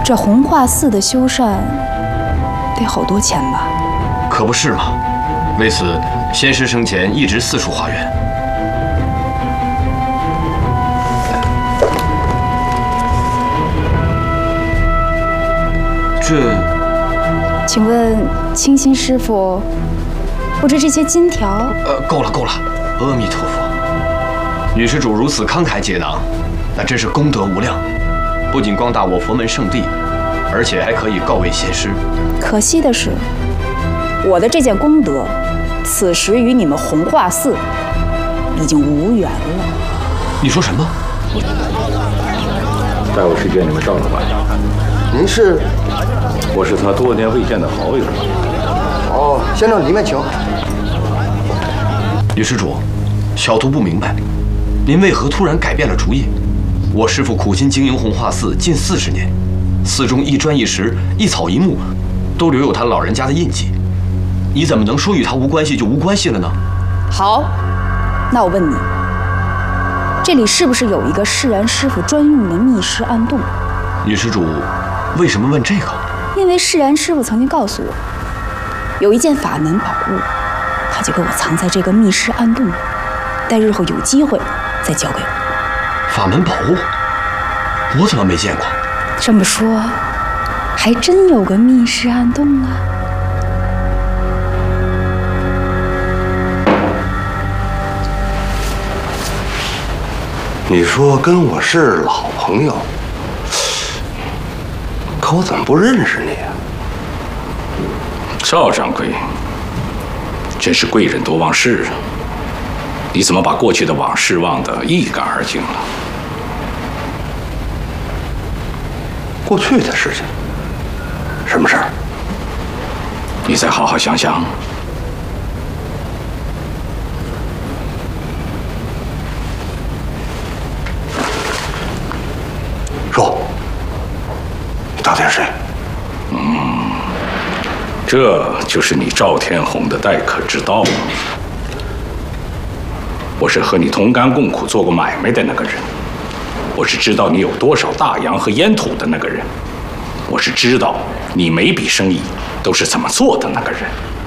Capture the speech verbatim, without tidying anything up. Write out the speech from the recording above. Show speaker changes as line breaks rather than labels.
这弘化寺的修缮得好多钱吧？
可不是嘛！为此，先师生前一直四处化缘。这，
请问清心师傅，不知这些金条？
呃，够了够了，阿弥陀佛。女施主如此慷慨解囊，那真是功德无量，不仅光大我佛门圣地，而且还可以告慰先师。
可惜的是，我的这件功德，此时与你们弘化寺已经无缘了。
你说什么？
待会去见你们赵老板。
您是？
我是他多年未见的好友。
哦，先生里面请。
女施主，小徒不明白，您为何突然改变了主意？我师父苦心经营弘化寺近四十年，寺中一砖一石、一草一木，都留有他老人家的印记。你怎么能说与他无关系就无关系了呢？
好，那我问你，这里是不是有一个释然师傅专用的密室暗洞？
女施主，为什么问这个？
因为释然师傅曾经告诉我，有一件法门宝物，他就给我藏在这个密室暗洞里，待日后有机会再交给我。
法门宝物？我怎么没见过？
这么说，还真有个密室暗洞啊！
你说跟我是老朋友，可我怎么不认识你啊？
赵掌柜，真是贵人多忘事啊！你怎么把过去的往事忘得一干二净了？
过去的事情，什么事儿？
你再好好想想。
说，你到底是谁？
嗯，这就是你赵天虹的待客之道啊！我是和你同甘共苦做过买卖的那个人，我是知道你有多少大洋和烟土的那个人，我是知道你每笔生意都是怎么做的那个人。